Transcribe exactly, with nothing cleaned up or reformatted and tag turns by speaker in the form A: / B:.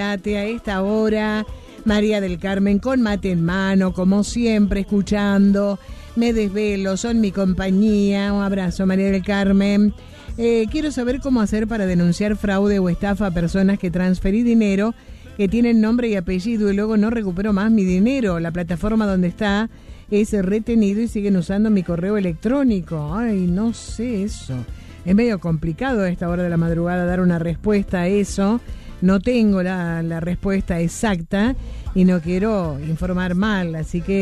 A: A esta hora, María del Carmen con mate en mano, como siempre, escuchando. Me desvelo, son mi compañía. Un abrazo, María del Carmen. Eh, quiero saber cómo hacer para denunciar fraude o estafa a personas que transferí dinero, que tienen nombre y apellido y luego no recupero más mi dinero. La plataforma donde está es retenido y siguen usando mi correo electrónico. Ay, no sé eso. Es medio complicado a esta hora de la madrugada dar una respuesta a eso. No tengo la, la respuesta exacta y no quiero informar mal, así que